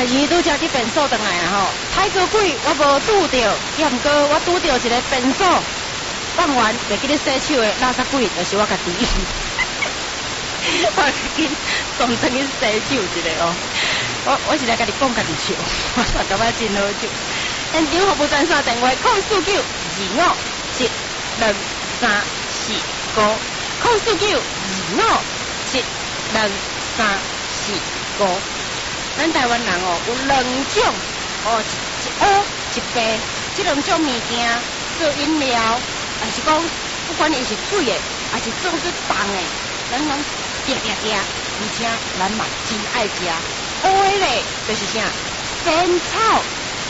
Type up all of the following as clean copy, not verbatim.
伊拄则去便所转来啊吼，太过鬼我无拄着，也毋过我拄着一个便所，放完袂记咧洗手的垃圾鬼，就是我家己。我紧当真去洗手一个哦，我是来甲你讲家己笑，我感觉真好笑。现场服务专线电话049-257-234-054-257-234-5。咱台湾人哦有两种哦，一黑一白，这两种物件做饮料，还是讲不管伊是水的，还是做做重的，咱拢食，而且咱嘛真爱食。黑的咧就是啥？仙草，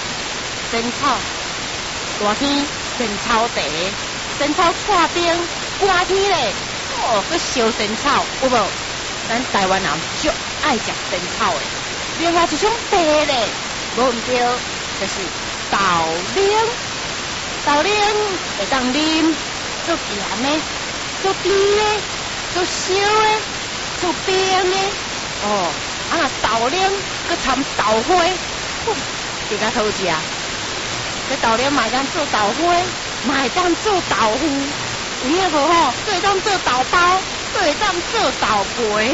大天仙草茶，仙草串冰，寒天咧哦，去烧仙草，有无？咱台湾人足爱食仙草的。另外一种茶咧，无毋对，就是豆奶。豆奶会当啉，做咸的，做甜的，做烧的，做冰的。哦，啊若豆奶佮掺豆花，更加好食。这豆奶嘛会当做豆花，嘛会当做豆腐，有影无吼？做会当做豆包，做会当做豆皮。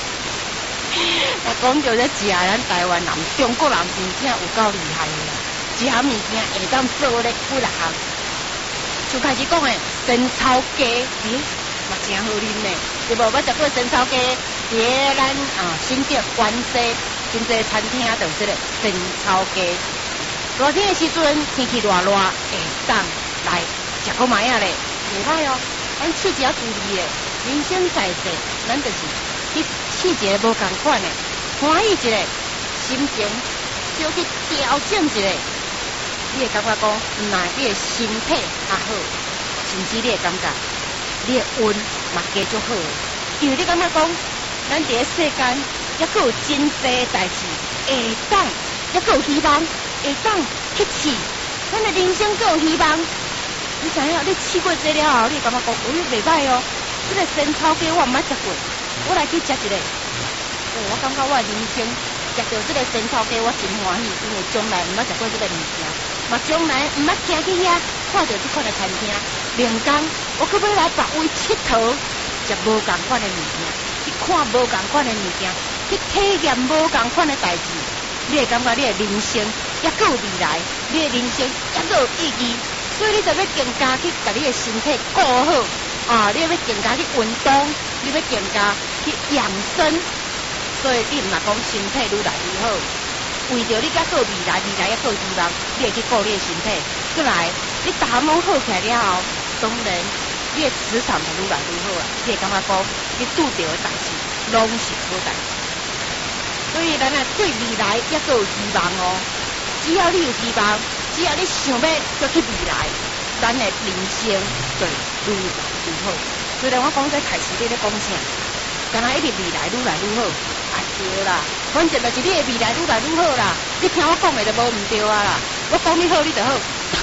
讲到这食，咱台湾人、中国人真正有够厉害的啦！食物件会当做咧几六项，就开始讲诶，仙草鸡，嘛真好啉呢，对无？我食过仙草鸡，伫咱新店关西真济餐厅都有这个仙草鸡。热天的时阵，天气热，会当来食个糜啊咧，袂歹哦。咱试一下注意咧，人生在世，咱就是去试一个无共款的，欢喜一个，心情小去调整一个，你会感觉讲，那你的身体较好，甚至你会感觉你的运嘛加足好，因为你感觉讲，咱伫个世间还佫有真济代志会当，还佫有希望会当去试，咱的人生佫有希望。你知影？你试过这了后，你感觉讲，袂歹哦。这个仙草鸡我毋捌食过，我来去食一个。我感觉我的人生食到这个仙草鸡，我真欢喜，因为从来毋捌食过这个物件，嘛从来毋捌行去遐看到这款的餐厅。另工我可要来别位佚佗，食无共款的物件，去看无共款的物件，去体验无共款的代志，你会感觉你的人生还佫有未来，你的人生还佫有意义。所以你就要更加去把你的身体顾好你要更加去运动，你要更加去养生。所以你唔係講身體愈來愈好，為着你還佫有未來還佫有希望，你會去顧你的身體。過來，你逐項攏好起來了後，當然你的磁場就愈來愈好啊！你會感覺講，你拄到的代志攏是好代志。所以咱啊對未來還佫有希望哦。只要你有希望，只要你想要過去未來，咱的人生就愈來愈好。雖然我講這開始你咧講啥，敢若一直未來愈來愈好，對啦，反正就是你的未來愈來愈好啦。你聽我講的就無毋對啊啦，我講你好你就好，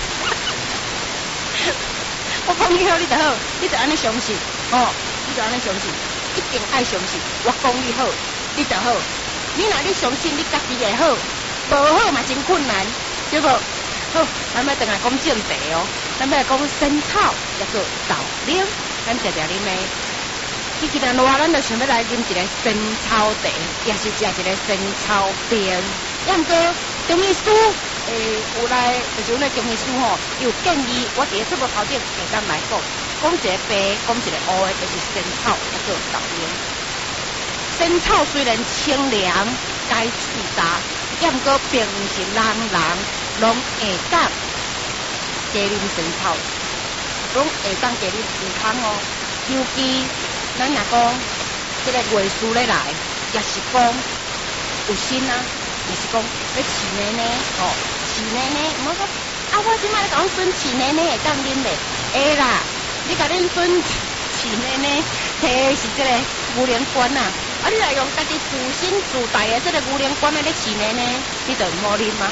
我講你好你就好，你就安尼相信哦，你就安尼相信，一定愛相信。我講你好你就好，你若你相信你家己會好，無好嘛真困難，對不？好，咱要等下講正題哦，咱要講仙草，也做豆奶，咱食啉的。你今日熱，咱就想要來啉一個仙草茶，也是食一個仙草冰。也毋過中醫師有來，就是阮的中醫師吼，有建議我佇個節目頭頂會當來講一個白，講一個黑的，就是仙草，也做豆奶。仙草雖然清涼解喙焦，也毋過並毋是人攏會當加啉仙草，攏會當加啉健康哦。尤其咱若講這個月事咧來，也是講有心啊，也是講要飼奶奶哦，飼奶奶，唔好講啊！我即擺咧講孫飼奶奶會當啉咧，會啦，你甲恁孫飼奶奶摕的是這個牛奶罐啊，你若用家己自身自帶的這個牛奶罐咧飼奶奶，你就唔好啉啊！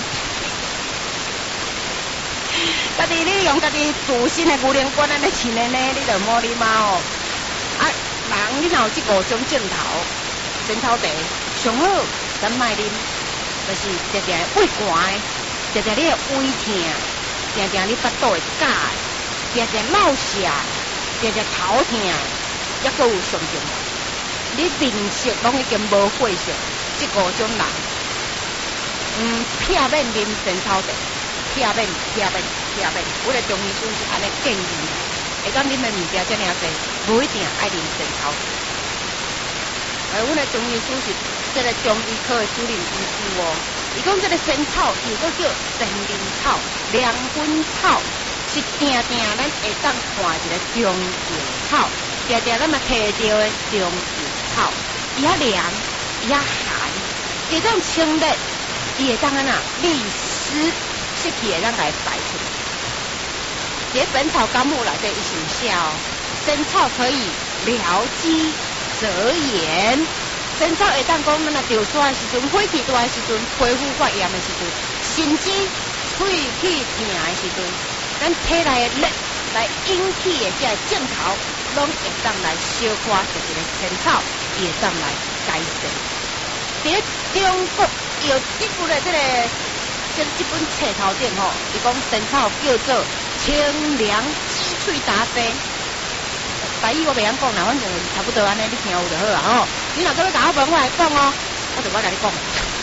你用家己自身的牛奶罐咧飼奶奶，你就唔好啉啊哦！人你若有這5種症頭，仙草茶上好，咱莫啉。 就是常常胃寒的，常常你的胃痛，常常你腹肚会假的，常常落瀉，常常头痛，抑佫有上重要，你面色拢已经无血色，即5种人，避免啉仙草茶，避免。我哋中医师是安尼建议，会讲啉的物件遮尔济，无一定爱啉仙草茶。阮的中医师是这个中医科的主任医师哦，伊讲这个仙草又搁叫仙灵草、凉粉草，是定咱会当看一个中药草，定咱嘛摕到的中药草，伊较凉，伊较寒，这种清热，伊会当安那利湿湿气会当来排出。在《本草纲目》内底伊是有写哦，仙草可以疗肌泽炎。仙草会当讲，咱若着沙的时阵，火气大的时阵，皮肤发炎的时阵，甚至喙齿疼的时阵，咱体内的热来引起的这症头，拢会当来小可食一个仙草，伊会当来改善。伫中国药植物的这本册头顶吼，伊讲仙草叫做清凉鸡喙达杯。台语我袂晓讲啦，反正差不多安尼，你听有就好啊吼。你若搁要甲我问，我来讲哦，我就我甲你讲。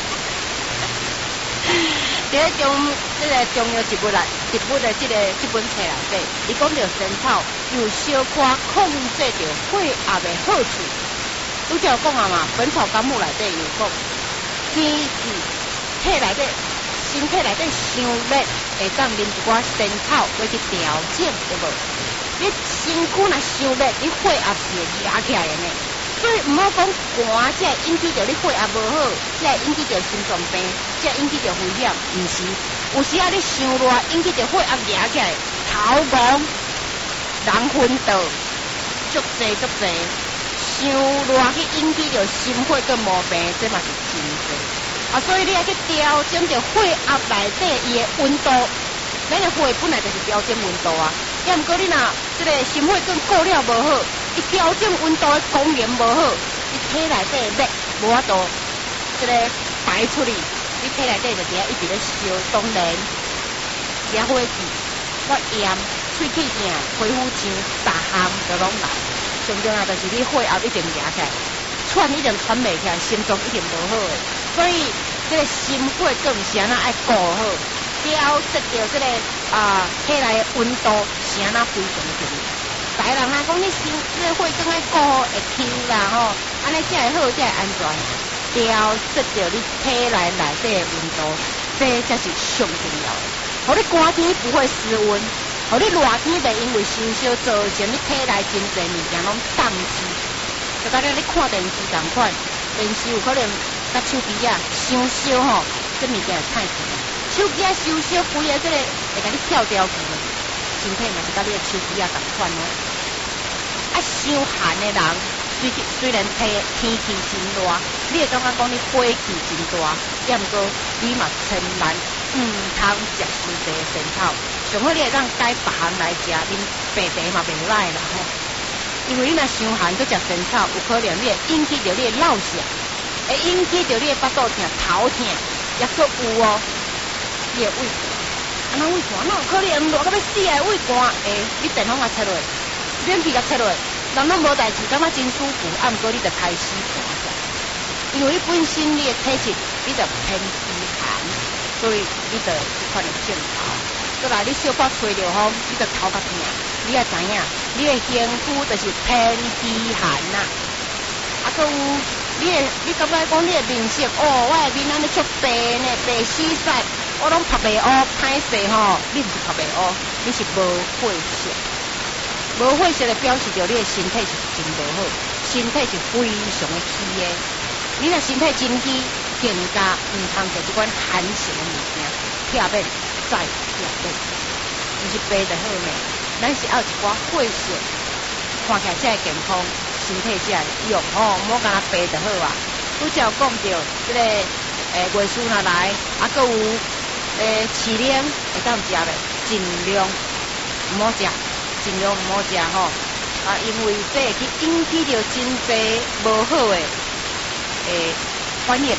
伫中药植物的这本册内底，伊讲着仙草有小可控制着血压的好处。拄则有讲啊嘛，《本草纲目》内底有讲，天气体内底身体内底伤热，会当啉一寡仙草来去调整，对无？你身躯若伤热，你血压是会压起来的呢。所以唔好讲寒，才会引起着你血压无好，才会引起着心脏病，才会引起着危险。唔是，有时啊你伤热，引起着血压压起来，头晕、人昏倒，足济。伤热去引起着心血跟毛病，这嘛是真济。所以你要去调整着血压内底伊的温度。咱的血本来就是调整温度啊，要毋过你若这个心血管过了无好，伊调整温度的功能无好，你体内底热无法度这个排出去，你体内底就一直咧烧，当然也火气、发炎、喙齿疼、皮肤青、3项就拢来。上重要就是你血压一定压起来，喘一定喘袂起来，心脏一定无好的，所以这个心血管是安那爱顾好。调节着这个体内的温度是安那非常重要。大人啊，讲你心这个血管爱顾好会抽啦吼，安尼才会好，才会安全。调节着你体内底的温度，这才是上重要的。互你寒天不会失温，互你热天袂因为烧烧造成你体内真侪物件拢冻死。就甲你看电视同款，电视有可能甲手机啊伤烧吼，这物件会太甜。手机啊，烧烧规个，这个会甲你跳掉去，身体嘛是甲你的手机啊同款哦。伤寒的人，虽然天气真热，你会感觉讲你火气真大，也毋过你嘛千万唔通食伤济的仙草，上好你会当改别项来食，啉白茶嘛袂歹啦吼。因为你若伤寒去食仙草，有可能你会引起着你的落瀉，会引起着你的腹肚疼、头痛，也佫有哦。你的胃寒，胃寒，哪有可能热到要死的胃寒？你电风甲切落，冷气甲切落，人拢无代志，感觉真舒服。毋过你就开始寒起，因为你本身你的体质你就偏虚寒，所以你就这款的症头。再来你小可吹着风，你就头壳痛。你也知影，你的皮肤就是偏虚寒呐。佫有你感觉讲你的面色我的面安尼足白呢，白死晒。我拢拍袂乌，歹势吼，你毋是拍袂乌，你是无血色。无血色的表示着你的身体是真无好，身体是非常的虚的。你若身体真虚，更加毋通做这款寒性的物件，避免再避免，毋是白就好呢。咱是要有一寡血色，看起来才会健康，身体才会用吼，毋好干那白就好啊。拄则有讲着这个月事若来，佫有。饲奶会当食嘞，尽量毋好食，尽量毋好食吼。因为这会去引起着真侪无好的反应，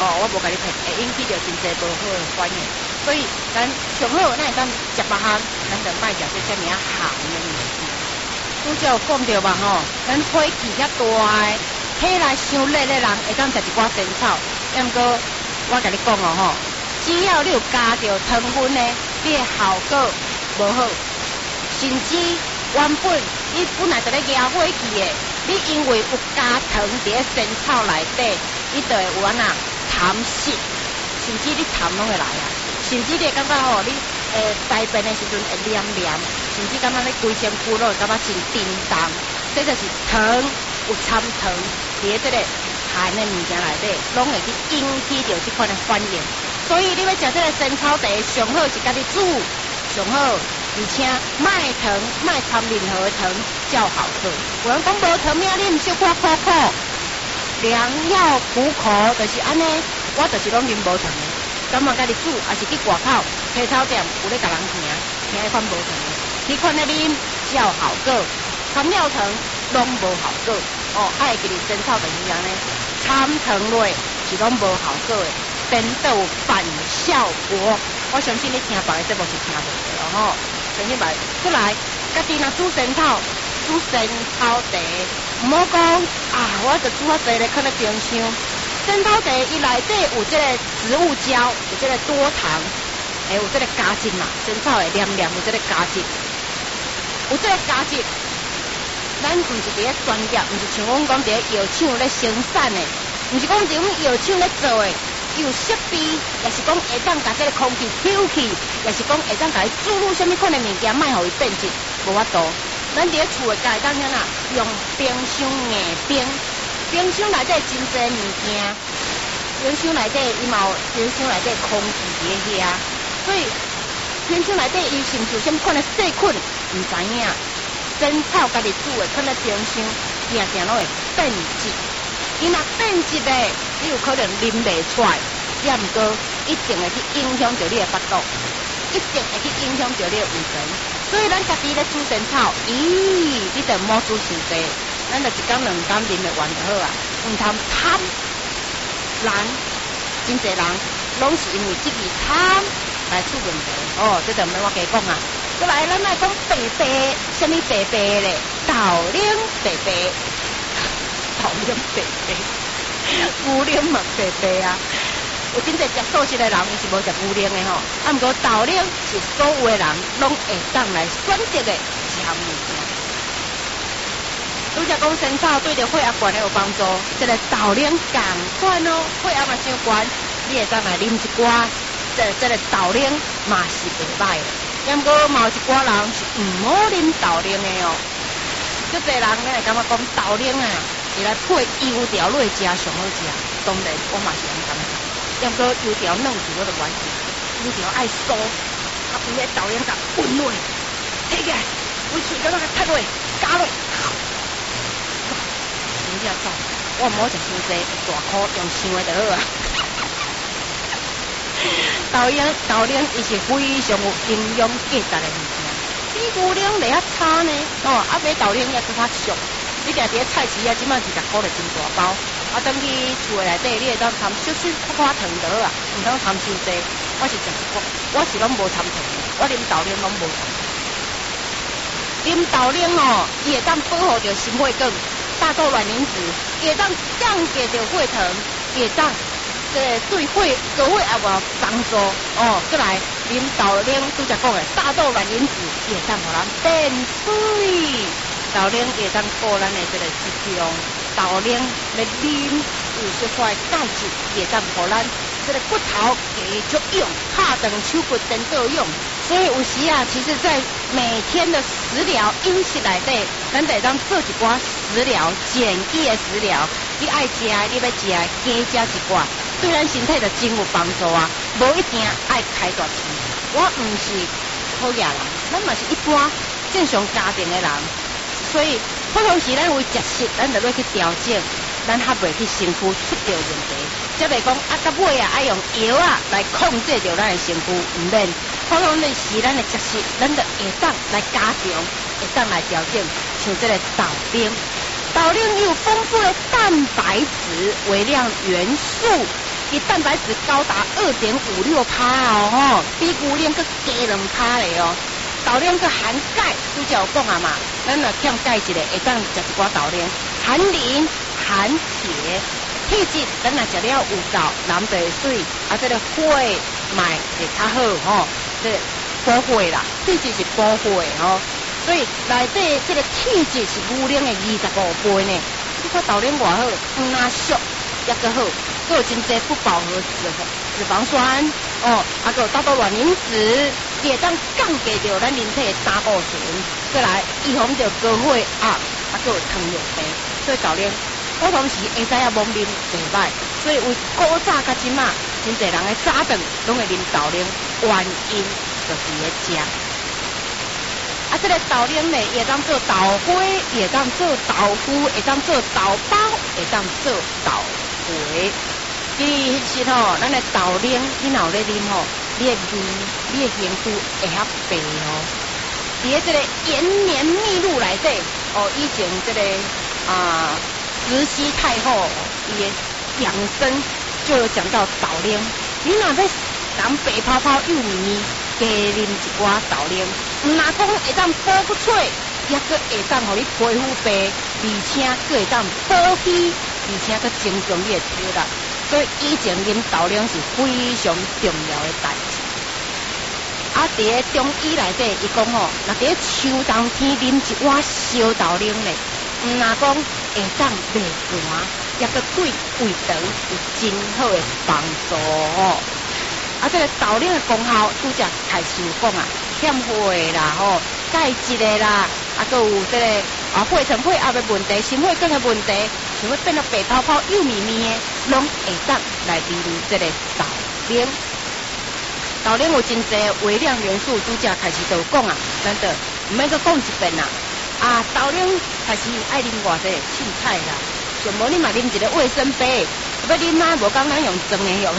我无甲你骗，会引起着真侪无好的反应。所以咱上好，咱会当食别项，咱就卖食这遮尔鹹的物件。拄则有讲着嘛吼，咱火气遐大的，体内伤热的人会当食一寡仙草。毋过我甲你讲哦吼，只要你有加着糖分呢，你的效果无好，甚至原本你本来就咧压火气的，你因为有加糖伫咧仙草内底，你就会有安那痰湿，甚至你痰拢会来啊，甚至你会感觉吼，你大便的时阵会黏黏，甚至感觉你规身躯拢会感觉真叮当，这就是糖有掺糖伫咧这个寒的物件内底，拢会去引起着这款的反应。所以你要食这个仙草茶，上好是家己煮，上好，而且卖糖，卖掺任何的糖，较好喝。有人讲无糖命啉，小可苦苦，良药苦口，就是安尼。我就是拢啉无糖的，敢问家己煮，还是去外口青草店有咧甲人听迄款无糖的，迄款的啉较好喝，掺料糖拢无好喝。爱记哩仙草就是安尼，掺糖类是拢无好喝的。颠倒反效果，我相信你听别的节目是听无的哦吼。相信别出来，家己若煮仙草，煮仙草茶，唔好讲啊，我着煮较济咧，放咧冰箱。仙草茶伊内底有这个植物胶，有这个多糖，有这个加质嘛，仙草会黏黏，有这个加质，有这个加质。咱唔是伫咧专业，唔是像阮讲伫咧药厂咧生产的，唔是讲伫阮药厂咧做的。有设备，也是讲会当甲这个空气抽起，也是讲会当甲伊注入什么款的物件，卖互伊变质，无法度。咱伫咧厝诶，家会当怎啊？用冰箱硬冰，冰箱内底真侪物件，冰箱内底伊嘛有冰箱内底空气伫咧遐，所以冰箱内底伊是毋是有什么款的细菌，毋知影。仙草家己煮诶，放咧冰箱，定定拢会变质。伊若变质咧，你有可能啉袂出来，也毋过一定会去影响着你的腹肚，一定会去影响着你的胃肠。所以咱家己咧煮仙草，你着莫煮伤济，咱着一工两工啉会完就好啊，毋通贪。人真侪人拢是因为这个贪来出问题。这就毋免我加讲啊。过来，咱来讲白白，什么白白咧？豆奶白白。豆奶白白，牛奶嘛白白啊！有真侪食素食的人，伊是无食牛奶的吼。毋过豆奶是所有的人拢会当来选择的一项物件。拄则讲仙草对着血压悬的有帮助，这个豆奶共款哦，血压嘛伤悬，你会当来啉一寡，这个豆奶嘛是袂歹的。毋过嘛有一寡人是毋好啉豆奶的哦。足侪人咱会感觉讲豆奶啊。伊来配油条落食上好食，当然我嘛是安尼感觉。要过油条软是我的关系，油条爱酥，啊有迄豆奶甲滚落，摕起来，我喙角甲踢落，加落，真正爽。我毋好食伤济，大颗用想的就好啊。豆奶伊是非常有营养价值的物件，比牛奶袂遐差呢。买豆奶也更较俗。你定伫咧菜市啊，即摆20箍就真大包，等去厝内底，你会当掺小小块糖就好啊，毋通掺伤济。我是食一块，我是拢无掺糖，我啉豆奶拢无掺。啉豆奶伊会当保护着心血管、大豆卵磷脂，伊会当降低着血糖，伊会当对高血压有帮助。过来啉豆奶，拄则讲的大豆卵磷脂，伊会当互人变水。豆奶会当顾咱的这个体重，豆奶来啉有小块钙质，会当互咱这个骨头继续用，拍长手骨颠倒用。所以有时啊，其实在每天的食疗饮食内底，咱得当做一寡食疗简易的食疗。你爱食，你要食，加食一寡，对咱身体就真有帮助啊！无一定爱开大餐。我唔是好野人，咱嘛是一般正常家庭的人。所以，普通时咱为食食，咱就要去调整，咱还袂去身躯出着问题。则袂讲到尾爱用药来控制着咱的身躯，唔免。普通的时，咱的食食，咱就会当来加强，会当来调整。像这个豆奶，豆奶有丰富的蛋白质、微量元素， 伊蛋白质高达2.56%哦，比牛奶佮加2%嘞哦。豆奶佮含钙，拄则有讲啊嘛，咱若欠钙质的，会当食一寡豆奶，含磷、含铁。体质咱若食了有够，人就会水，啊，这个血脉会较好吼，这补血啦，体质是补血吼，所以内底这个体质是牛奶的25倍呢。你看豆奶偌好，若俗也搁好，佮有真济不饱和脂肪酸哦，啊，佮有大多卵磷脂，也当降低着咱人体的胆固醇，再来预防着高血压，啊，佮有糖尿病，所以豆奶。我同时会知影罔啉袂歹，所以为古早甲即马，真侪人的早顿拢会啉豆奶，原因就是咧食。啊，这个豆奶呢，也当做豆花，也当做豆腐，也当做豆包，也当做豆粿。其实吼，咱的豆奶，你若有咧啉吼，你的味、你的形度会较白哦。伫咧这个延年秘录内底，哦，以前这个慈禧太后伊的养生就有讲到豆奶，你若要人白泡泡幼绵绵，加啉一寡豆奶，毋若讲会当补骨髓，也佫会当互你皮肤白，而且佫会当补气，而且佫增强你的体力。所以以前啉豆奶是非常重要的代志。啊，伫咧中医内底，伊讲吼，若伫咧秋冬天啉一碗烧豆奶咧。毋若讲会当袂寒，也佫对胃肠有真好的帮助哦。啊，这个豆奶的功效，拄则开始有讲啊，欠血啦吼，钙质的啦，啊，佫有这个血糖血压的问题，心血管的问题，想要变得白泡泡幼绵绵的，拢会当来利用这个豆奶。豆奶有真济微量元素，拄则开始就有讲啊，咱就毋免佫讲一遍啦。啊，豆奶开始爱啉偌济凊彩啦，上无你嘛啉一个卫生杯，要啉啊，无讲咱用装的用，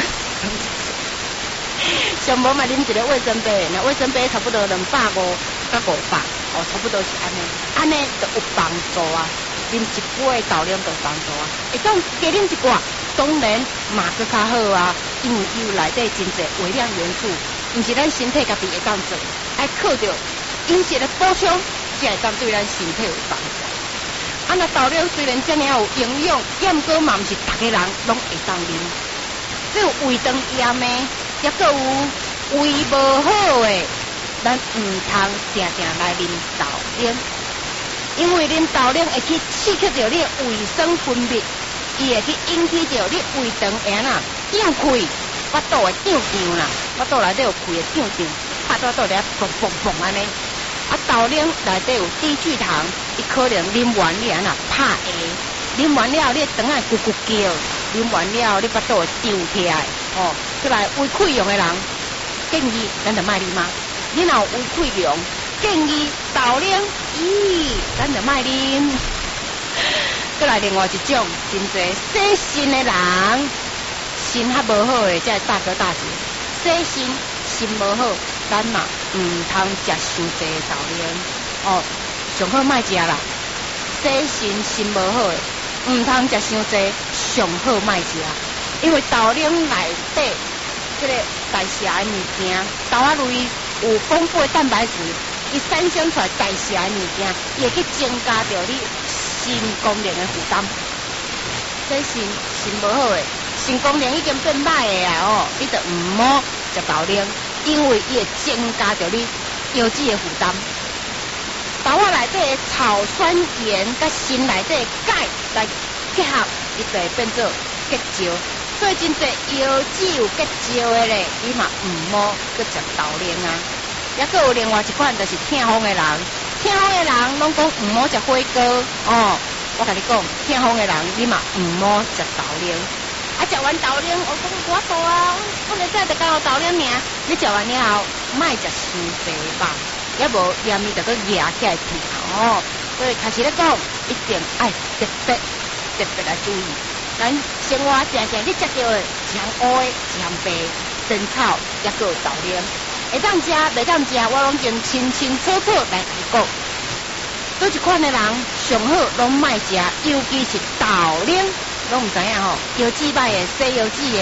上无嘛啉一个卫生杯，那卫生杯差不多250到500，哦，差不多是安尼就有帮助啊。啉一杯豆奶就有帮助啊，会当加啉一寡，当然嘛佫较好啊，因为伊有内底真济微量元素，毋是咱身体家己会当做，爱靠着饮食的补充。才会当对咱身体有帮助。啊，那豆奶虽然遮尔有营养，也毋过嘛毋是逐个人拢会当啉。只有胃肠炎的，也佫有胃无好的，咱毋通常常来啉豆奶，因为啉豆奶会去刺激着你的胃酸分泌，伊会去引起着你胃肠会安怎胀气，腹肚的胀胀啦，腹肚内底有气的胀胀，拍到肚咧嘣嘣嘣安尼。啊，豆奶内底有低聚糖，伊可能啉完你安那拍下，啉完了你肠仔咕咕叫，啉完了你腹肚会胀起来，哦，再来胃溃疡的人，建议咱就莫啉嘛。你若有胃溃疡，建议豆奶，咱就莫啉。再来另外一种，真济洗肾的人，肾较无好的，才大哥大姐，洗肾肾无好。咱嘛毋通食伤济豆奶，哦，上好莫食啦。洗肾无好诶，毋通食伤济，上好莫食。因为豆奶内底这个代谢的物件，豆仔类有丰富的蛋白质，伊产生出来代谢的物件，也去增加着你肾功能的负担。洗肾无好诶，肾功能已经变歹诶啊！哦，你就毋好食豆奶。因为伊会增加着你腰子的负担，豆仔内底的草酸盐甲肾内底的钙来结合，伊就会变做结石。所以真济腰子有结石的咧，你嘛毋好去食豆奶啊。也佫有另外一款，就是痛风的人，痛风的人拢讲毋好食火锅哦。我甲你讲，痛风的人你嘛毋好食豆奶。啊，食完豆奶，我讲我肚啊，我现在就讲豆奶尔。你食完了后，莫食伤济吧，也无盐味就搁压起来痛哦。所以开始咧讲，一定爱特别来注意。咱生活常常你食到的，一项乌的，一项白，真草也搁有豆奶，会当食，袂当食，我拢经清清楚楚来提讲。做一款的人上好拢莫食，尤其是豆奶。拢唔知影吼，腰子歹的、洗腰子的，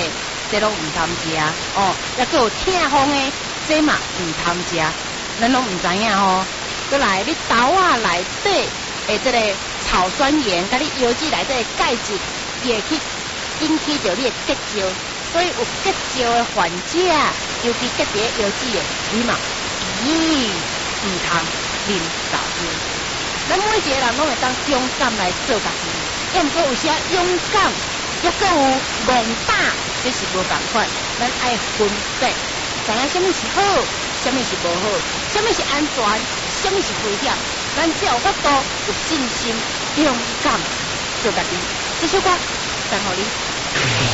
这拢唔通食哦。也个有痛风的，这嘛唔通食，咱拢唔知影吼。过来，你豆啊内底的这个草酸盐，甲你腰子内底的钙质，也会去引起着你的结石。所以有结石的患者，尤其结伫腰子的，你嘛唔通啉豆浆。咱每一个人拢会当勇敢来做家己，要毋过有时勇敢，也阁有戆胆，这是无共款。咱爱分别，知影什么是好，什么是无好，什么是安全，什么是危险。咱只有法度有信心、勇敢做家己。这首歌送互你。